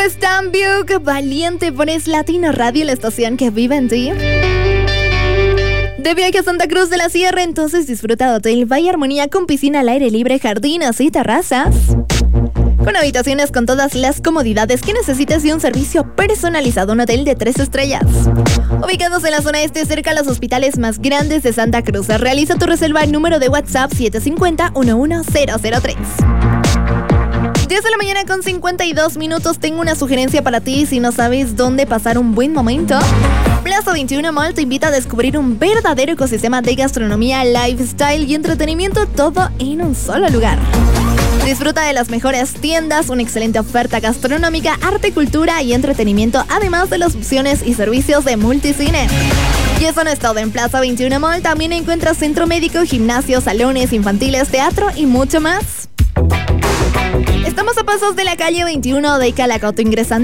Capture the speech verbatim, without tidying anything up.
Stan Buke, Valiente, pones Latino Radio, la estación que vive en ti. De viaje a Santa Cruz de la Sierra, entonces disfruta de Hotel Valle Armonía con piscina al aire libre, jardines y terrazas. Con habitaciones con todas las comodidades que necesites y un servicio personalizado, un hotel de tres estrellas. Ubicados en la zona este, cerca a los hospitales más grandes de Santa Cruz. Realiza tu reserva al número de WhatsApp siete cinco cero, uno uno cero cero tres. diez de la mañana con cincuenta y dos minutos. Tengo una sugerencia para ti si no sabes dónde pasar un buen momento. Plaza veintiuno Mall te invita a descubrir un verdadero ecosistema de gastronomía, lifestyle y entretenimiento, todo en un solo lugar. Disfruta de las mejores tiendas, una excelente oferta gastronómica, arte, cultura y entretenimiento, además de las opciones y servicios de multicine. Y eso no es todo. En Plaza veintiuno Mall también encuentras centro médico, gimnasio, salones infantiles, teatro y mucho más. Estamos a pasos de la calle veintiuno de Calacoto, ingresando